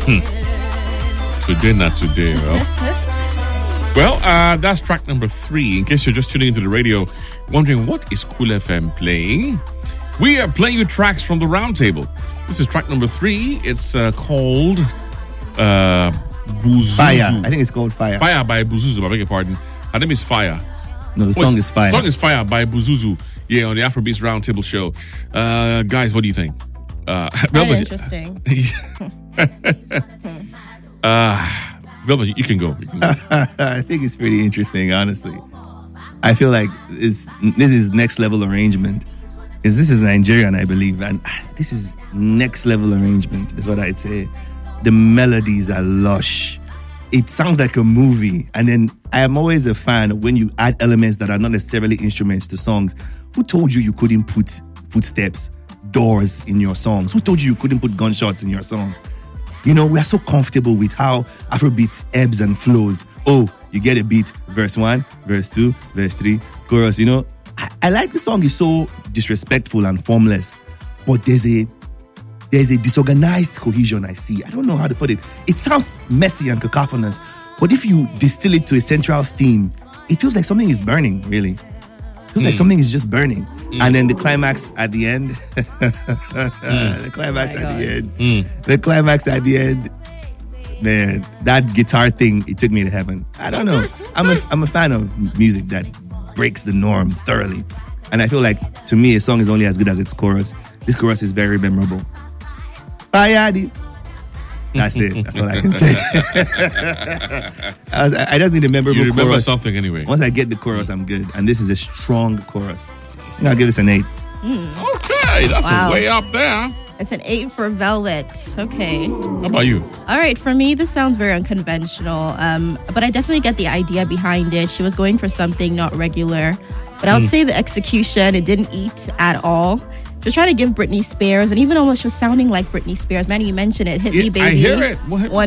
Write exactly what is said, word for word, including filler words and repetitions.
Today, not today. Well, well uh, that's track number three. In case you're just tuning into the radio, wondering what is Cool F M playing, we are playing you tracks from the roundtable. This is track number three. It's uh, called uh, Buzuzu. Fire. I think it's called Fire. Fire by Buzuzu. I beg your pardon. Her name is Fire. No, the song is Fire. The song is Fire by Buzuzu. Yeah, on the Afrobeats Roundtable show. Uh, guys, what do you think? Uh, Very interesting. uh, Velvet, you can go. You can go. I think it's pretty interesting, honestly. I feel like it's, this is next level arrangement. Because this is Nigerian, I believe. And this is next level arrangement, is what I'd say. The melodies are lush. It sounds like a movie. And then I am always a fan of when you add elements that are not necessarily instruments to songs. Who told you you couldn't put footsteps, doors in your songs? Who told you you couldn't put gunshots in your song? You know, we are so comfortable with how Afrobeats ebbs and flows. Oh, you get a beat, verse one, verse two, verse three, chorus. You know, I, I like the song is so disrespectful and formless, but there's a there's a disorganized cohesion I see. I don't know how to put it. It sounds messy and cacophonous, but if you distill it to a central theme, it feels like something is burning, really. It feels mm. like something is just burning. Mm. And then the climax at the end, mm. the climax oh at God. the end, mm. the climax at the end, man, that guitar thing, it took me to heaven. I don't know. I'm a, I'm a fan of music that breaks the norm thoroughly. And I feel like, to me, a song is only as good as its chorus. This chorus is very memorable. Bayadi. That's it. That's all I can say. I, was, I just need a memorable you remember chorus. something anyway. Once I get the chorus, I'm good. And this is a strong chorus. I'll give this an eight. Mm. Okay, that's wow. way up there. It's an eight for Velvet. Okay. How about you? All right. For me, this sounds very unconventional. Um, but I definitely get the idea behind it. She was going for something not regular. But I would mm. say the execution, it didn't eat at all. She was trying to give Britney Spears, and even almost she was sounding like Britney Spears. Manny, you mentioned it. Hit it, Me, Baby. I hear it. What? One